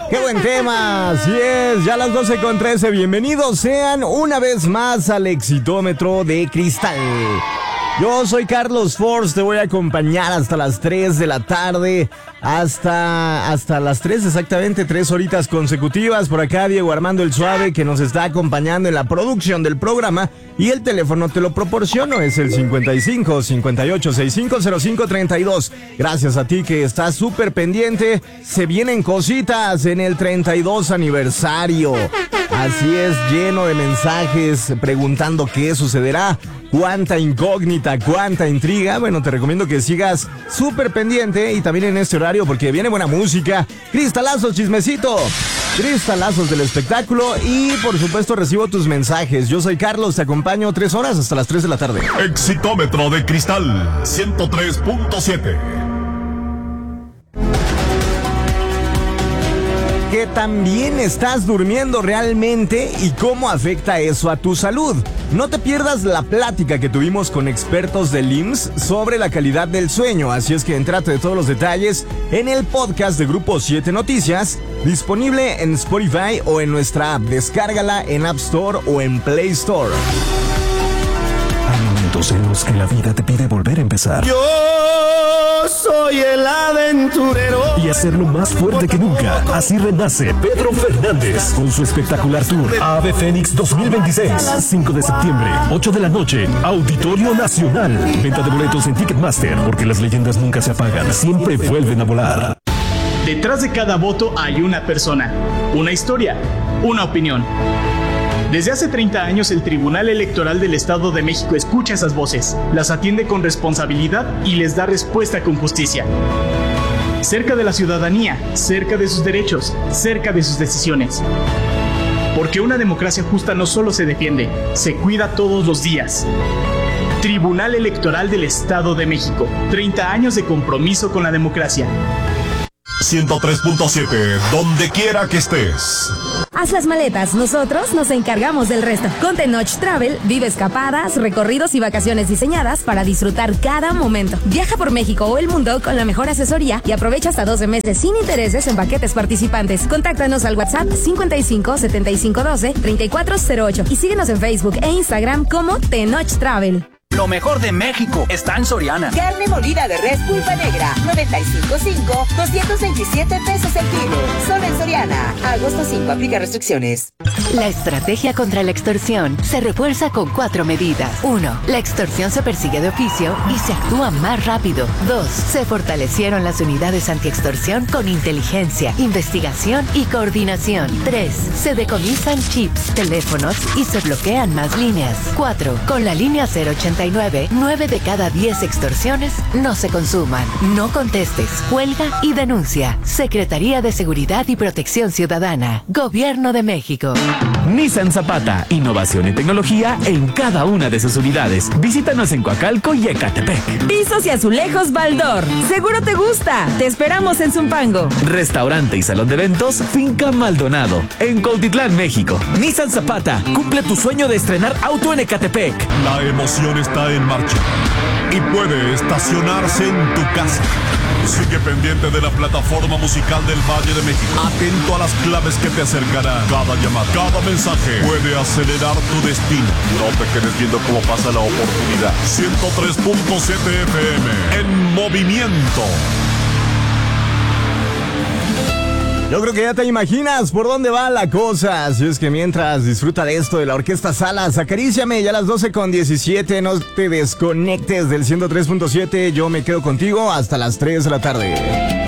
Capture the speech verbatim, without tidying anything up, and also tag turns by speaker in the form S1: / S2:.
S1: ¡Qué buen tema! Así es, ya a las doce con trece. Bienvenidos sean una vez más al Exitómetro de Cristal. Yo soy Carlos Force, te voy a acompañar hasta las tres de la tarde, hasta, hasta las tres exactamente, tres horitas consecutivas. Por acá Diego Armando el Suave, que nos está acompañando en la producción del programa, y el teléfono te lo proporciono, es el cincuenta y cinco, cincuenta y ocho, sesenta y cinco, cero cinco, treinta y dos. Gracias a ti que estás súper pendiente, se vienen cositas en el treinta y dos aniversario. Así es, lleno de mensajes preguntando qué sucederá. Cuánta incógnita, cuánta intriga. Bueno, te recomiendo que sigas súper pendiente y también en este horario porque viene buena música, cristalazos, chismecito, cristalazos del espectáculo y por supuesto recibo tus mensajes. Yo soy Carlos, te acompaño tres horas hasta las tres de la tarde.
S2: Exitómetro de Cristal ciento tres punto siete.
S1: ¿Que también estás durmiendo realmente y cómo afecta eso a tu salud? No te pierdas la plática que tuvimos con expertos del I M S S sobre la calidad del sueño, así es que entrate de todos los detalles en el podcast de Grupo siete Noticias, disponible en Spotify o en nuestra app. Descárgala en App Store o en Play Store.
S3: Hay momentos en los que la vida te pide volver a empezar.
S4: Yo soy el aventurero.
S3: Y hacerlo más fuerte que nunca. Así renace Pedro Fernández con su espectacular tour Ave Fénix dos mil veintiséis. cinco de septiembre, ocho de la noche, Auditorio Nacional. Venta de boletos en Ticketmaster, porque las leyendas nunca se apagan, siempre vuelven a volar.
S5: Detrás de cada voto hay una persona, una historia, una opinión. Desde hace treinta años el Tribunal Electoral del Estado de México escucha esas voces, las atiende con responsabilidad y les da respuesta con justicia. Cerca de la ciudadanía, cerca de sus derechos, cerca de sus decisiones. Porque una democracia justa no solo se defiende, se cuida todos los días. Tribunal Electoral del Estado de México, treinta años de compromiso con la democracia.
S2: ciento tres punto siete, donde quiera que estés.
S6: Haz las maletas, nosotros nos encargamos del resto. Con Tenoch Travel, vive escapadas, recorridos y vacaciones diseñadas para disfrutar cada momento. Viaja por México o el mundo con la mejor asesoría y aprovecha hasta doce meses sin intereses en paquetes participantes. Contáctanos al WhatsApp cincuenta y cinco, setenta y cinco, doce, treinta y cuatro cero ocho y síguenos en Facebook e Instagram como Tenoch Travel.
S7: Lo mejor de México está en Soriana.
S8: Carne molida de res pulpa negra, noventa y cinco punto cinco, doscientos veintisiete pesos el kilo. Solo en Soriana. Agosto cinco, aplica restricciones.
S9: La estrategia contra la extorsión se refuerza con cuatro medidas. Uno, la extorsión se persigue de oficio y se actúa más rápido. Dos, se fortalecieron las unidades antiextorsión con inteligencia, investigación y coordinación. Tres, se decomisan chips, teléfonos y se bloquean más líneas. Cuatro, con la línea cero ochenta y nueve, nueve de cada diez extorsiones no se consuman. No contestes, cuelga y denuncia. Secretaría de Seguridad y Protección Ciudadana. Gobierno de México.
S10: Nissan Zapata, innovación y tecnología en cada una de sus unidades. Visítanos en Coacalco y Ecatepec.
S11: Pisos y azulejos Baldor. Seguro te gusta. Te esperamos en Zumpango.
S10: Restaurante y salón de eventos Finca Maldonado, en Cuautitlán, México. Nissan Zapata, cumple tu sueño de estrenar auto en Ecatepec.
S2: La emoción está en marcha y puede estacionarse en tu casa. Sigue pendiente de la plataforma musical del Valle de México. Atento a las claves que te acercarán. Cada llamada, cada mensaje puede acelerar tu destino. No te quedes viendo cómo pasa la oportunidad. ciento tres punto siete F M en movimiento.
S1: Yo creo que ya te imaginas por dónde va la cosa. Así es que mientras disfruta de esto de la Orquesta Salas, acaríciame ya a las doce con diecisiete. No te desconectes del ciento tres punto siete. Yo me quedo contigo hasta las tres de la tarde.